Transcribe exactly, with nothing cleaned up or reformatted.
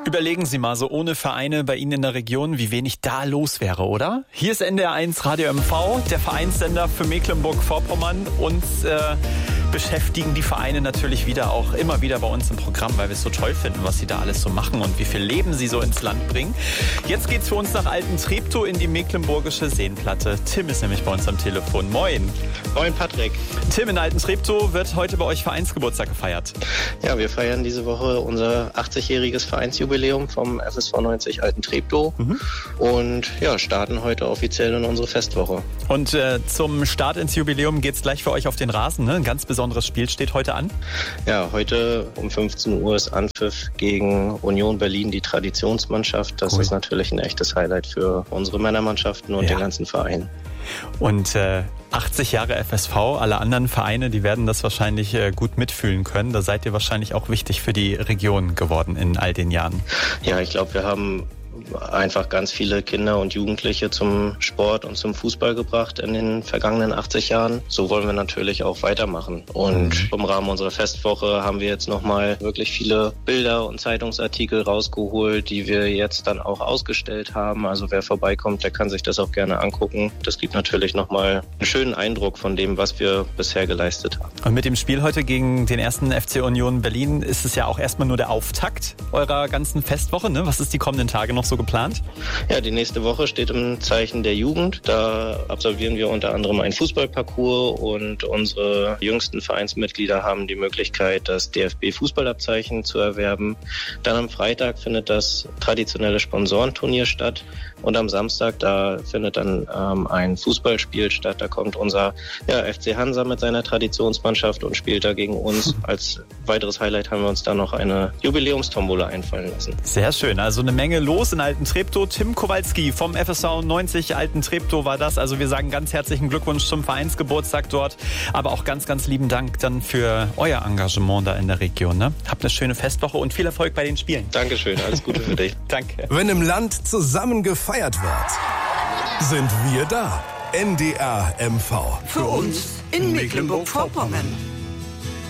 Überlegen Sie mal, so ohne Vereine bei Ihnen in der Region, wie wenig da los wäre, oder? Hier ist N D R eins Radio M V, der Vereinssender für Mecklenburg-Vorpommern. Uns äh, beschäftigen die Vereine natürlich wieder auch immer wieder bei uns im Programm, weil wir es so toll finden, was sie da alles so machen und wie viel Leben sie so ins Land bringen. Jetzt geht's für uns nach Alten-Treptow in die Mecklenburgische Seenplatte. Tim ist nämlich bei uns am Telefon. Moin. Moin, Patrick. Tim, in Alten-Treptow wird heute bei euch Vereinsgeburtstag gefeiert. Ja, wir feiern diese Woche unser achtzigjähriges Vereinsjubiläum vom F S V neunzig Alten-Treptow mhm. und ja, starten heute offiziell in unsere Festwoche. Und äh, zum Start ins Jubiläum geht's gleich für euch auf den Rasen, ne? Ein ganz besonderes Spiel steht heute an. Ja, heute um fünfzehn Uhr ist Anpfiff gegen Union Berlin, die Traditionsmannschaft. Das cool. ist natürlich ein echtes Highlight für unsere Männermannschaften und ja. den ganzen Verein. Und äh, achtzig Jahre F S V, alle anderen Vereine, die werden das wahrscheinlich äh, gut mitfühlen können. Da seid ihr wahrscheinlich auch wichtig für die Region geworden in all den Jahren. Ja, ich glaube, wir haben einfach ganz viele Kinder und Jugendliche zum Sport und zum Fußball gebracht in den vergangenen achtzig Jahren. So wollen wir natürlich auch weitermachen. Und mhm. im Rahmen unserer Festwoche haben wir jetzt nochmal wirklich viele Bilder und Zeitungsartikel rausgeholt, die wir jetzt dann auch ausgestellt haben. Also wer vorbeikommt, der kann sich das auch gerne angucken. Das gibt natürlich nochmal einen schönen Eindruck von dem, was wir bisher geleistet haben. Und mit dem Spiel heute gegen den ersten F C Union Berlin ist es ja auch erstmal nur der Auftakt eurer ganzen Festwoche, ne? Was ist die kommenden Tage noch so geplant? Ja, die nächste Woche steht im Zeichen der Jugend. Da absolvieren wir unter anderem einen Fußballparcours und unsere jüngsten Vereinsmitglieder haben die Möglichkeit, das D F B-Fußballabzeichen zu erwerben. Dann am Freitag findet das traditionelle Sponsorenturnier statt und am Samstag, da findet dann ähm, ein Fußballspiel statt. Da kommt unser ja, F C Hansa mit seiner Traditionsmannschaft und spielt da gegen uns. Als weiteres Highlight haben wir uns dann noch eine Jubiläumstombola einfallen lassen. Sehr schön, also eine Menge los in Alten-Treptow. Tim Kowalski vom F S V neunzig Alten-Treptow war das. Also wir sagen ganz herzlichen Glückwunsch zum Vereinsgeburtstag dort, aber auch ganz, ganz lieben Dank dann für euer Engagement da in der Region. Ne? Habt eine schöne Festwoche und viel Erfolg bei den Spielen. Dankeschön, alles Gute für dich. Danke. Wenn im Land zusammen gefeiert wird, sind wir da. N D R M V. Für uns in Mecklenburg-Vorpommern.